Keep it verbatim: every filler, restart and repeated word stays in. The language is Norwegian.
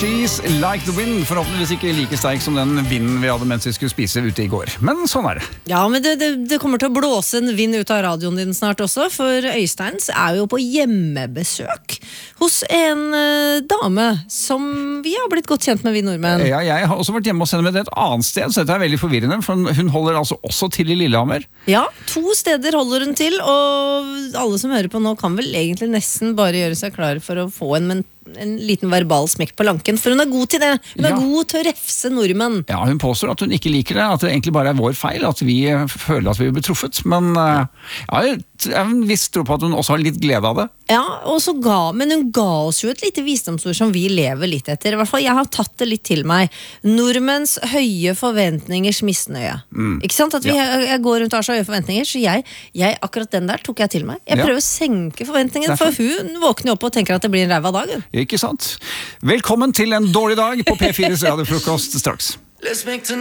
She's like the wind. Forhåpentligvis ikke like sterk som den vinden vi hadde mens vi skulle spise ute i går. Men sånn er det. Ja, men det, det, det kommer til å blåse en vind ut av radioen din snart også, for Øystein er jo på hjemmebesøk hos en uh, dame som vi har blitt godt kjent med, vi nordmenn. Ja, jeg har også vært hjemme hos henne med et annet sted, så dette er veldig forvirrende, for hun holder altså også til i Lillehammer. Ja, to steder holder hun til, og alle som hører på nå kan vel egentlig nesten bare gjøre seg klare for å få en, men, en liten verbal smekk på lanken, for hun er god til det. Hun er ja. god til å refse nordmenn. Ja, hun påstår at hun ikke liker det, at det egentlig bare er vår feil, at vi føler at vi blir truffet, men ja, jeg har en viss tro på at hun også har litt glede av det. Ja, og så ga, men hun ga oss jo et lite visdomsord som vi lever litt etter. I hvert fall, jeg har tatt det litt til meg. Nordmenns høye forventningers misnøye. Mm. Ikke sant? At vi, ja. jeg, jeg går rundt og har så høye forventninger, så jeg, jeg, akkurat den der tok jeg til meg. Jeg prøver ja. å senke forventningene, for hun våkner opp og tenker at det blir en ræva dag. Ikke sant? Velkommen til en dårlig dag på P fires radiofrokost straks.